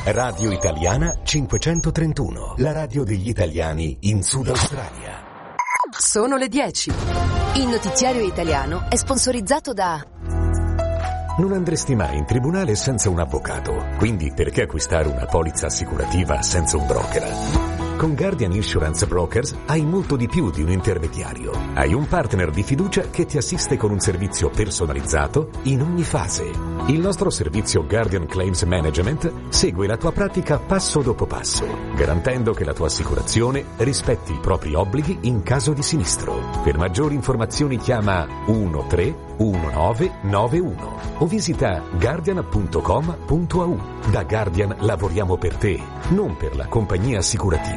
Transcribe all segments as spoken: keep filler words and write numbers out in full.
Radio Italiana cinquecentotrentuno, la radio degli italiani in Sud Australia. Sono le dieci. Il notiziario italiano è sponsorizzato da... Non andresti mai in tribunale senza un avvocato, quindi perché acquistare una polizza assicurativa senza un broker? Con Guardian Insurance Brokers hai molto di più di un intermediario. Hai un partner di fiducia che ti assiste con un servizio personalizzato in ogni fase. Il nostro servizio Guardian Claims Management segue la tua pratica passo dopo passo, garantendo che la tua assicurazione rispetti i propri obblighi in caso di sinistro. Per maggiori informazioni chiama uno tre uno nove nove uno o visita guardian punto com punto a u. Da Guardian lavoriamo per te, non per la compagnia assicurativa.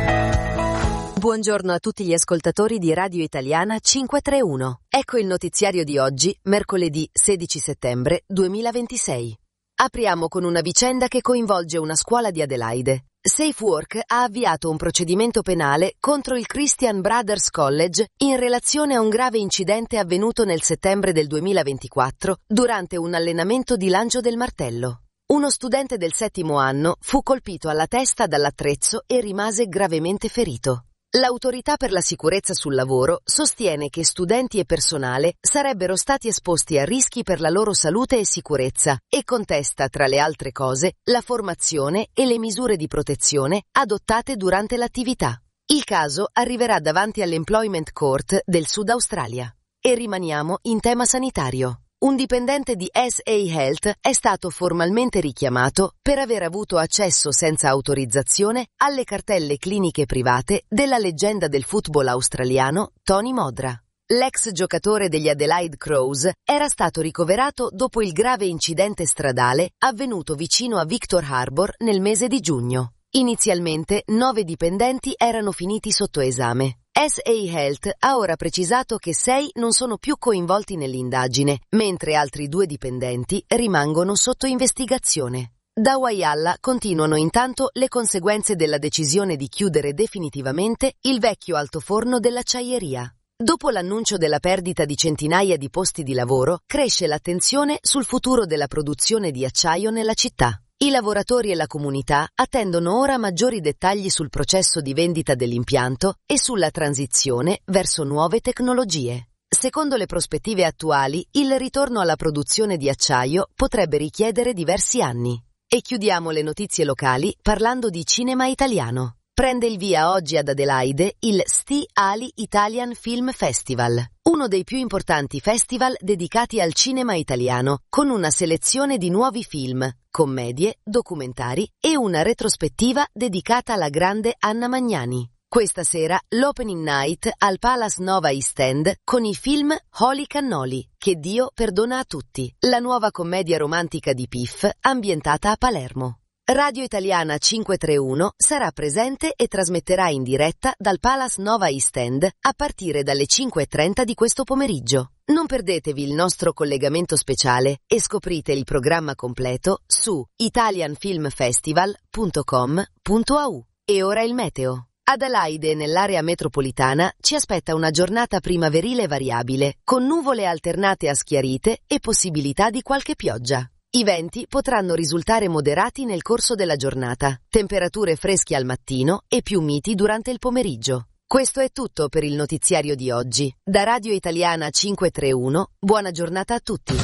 Buongiorno a tutti gli ascoltatori di Radio Italiana cinquecentotrentuno. Ecco il notiziario di oggi, mercoledì sedici settembre duemilaventisei. Apriamo con una vicenda che coinvolge una scuola di Adelaide. SafeWork ha avviato un procedimento penale contro il Christian Brothers College in relazione a un grave incidente avvenuto nel settembre del duemilaventiquattro durante un allenamento di lancio del martello. Uno studente del settimo anno fu colpito alla testa dall'attrezzo e rimase gravemente ferito. L'Autorità per la sicurezza sul lavoro sostiene che studenti e personale sarebbero stati esposti a rischi per la loro salute e sicurezza e contesta, tra le altre cose, la formazione e le misure di protezione adottate durante l'attività. Il caso arriverà davanti all'Employment Court del Sud Australia. E rimaniamo in tema sanitario. Un dipendente di S A Health è stato formalmente richiamato per aver avuto accesso senza autorizzazione alle cartelle cliniche private della leggenda del football australiano Tony Modra. L'ex giocatore degli Adelaide Crows era stato ricoverato dopo il grave incidente stradale avvenuto vicino a Victor Harbor nel mese di giugno. Inizialmente nove dipendenti erano finiti sotto esame. S A Health ha ora precisato che sei non sono più coinvolti nell'indagine, mentre altri due dipendenti rimangono sotto investigazione. Da Whyalla continuano intanto le conseguenze della decisione di chiudere definitivamente il vecchio altoforno dell'acciaieria. Dopo l'annuncio della perdita di centinaia di posti di lavoro, cresce l'attenzione sul futuro della produzione di acciaio nella città. I lavoratori e la comunità attendono ora maggiori dettagli sul processo di vendita dell'impianto e sulla transizione verso nuove tecnologie. Secondo le prospettive attuali, il ritorno alla produzione di acciaio potrebbe richiedere diversi anni. E chiudiamo le notizie locali parlando di cinema italiano. Prende il via oggi ad Adelaide il Sti Ali Italian Film Festival, uno dei più importanti festival dedicati al cinema italiano, con una selezione di nuovi film, commedie, documentari e una retrospettiva dedicata alla grande Anna Magnani. Questa sera l'opening night al Palace Nova East End con i film Holy Cannoli, Che Dio perdona a tutti, la nuova commedia romantica di Piff ambientata a Palermo. Radio Italiana cinquecentotrentuno sarà presente e trasmetterà in diretta dal Palace Nova East End a partire dalle cinque e trenta di questo pomeriggio. Non perdetevi il nostro collegamento speciale e scoprite il programma completo su italian film festival punto com punto a u. E ora il meteo. Adelaide e nell'area metropolitana ci aspetta una giornata primaverile variabile, con nuvole alternate a schiarite e possibilità di qualche pioggia. I venti potranno risultare moderati nel corso della giornata, temperature fresche al mattino e più miti durante il pomeriggio. Questo è tutto per il notiziario di oggi. Da Radio Italiana cinquecentotrentuno, buona giornata a tutti.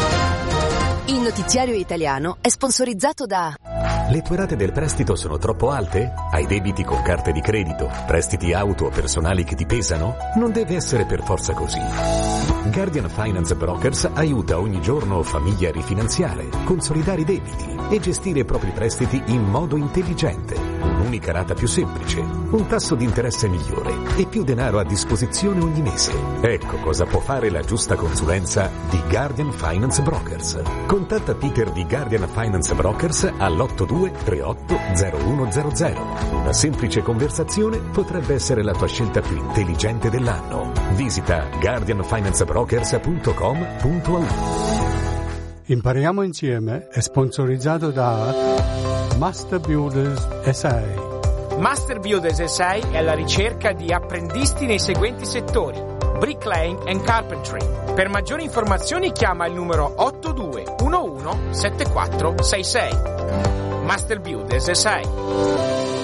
Il notiziario italiano è sponsorizzato da... Le tue rate del prestito sono troppo alte? Hai debiti con carte di credito? Prestiti auto o personali che ti pesano? Non deve essere per forza così. Guardian Finance Brokers aiuta ogni giorno famiglie a rifinanziare, consolidare i debiti e gestire i propri prestiti in modo intelligente. Un'unica rata più semplice, un tasso di interesse migliore e più denaro a disposizione ogni mese. Ecco cosa può fare la giusta consulenza di Guardian Finance Brokers. Contatta Peter di Guardian Finance Brokers all'otto due tre otto zero uno zero zero. Una semplice conversazione potrebbe essere la tua scelta più intelligente dell'anno. Visita guardian finance brokers punto com punto a u. Impariamo insieme è sponsorizzato da Master Builders S A. Master Builders S A è alla ricerca di apprendisti nei seguenti settori: bricklaying and carpentry. Per maggiori informazioni chiama il numero otto due uno uno sette quattro sei sei. Master Builders S A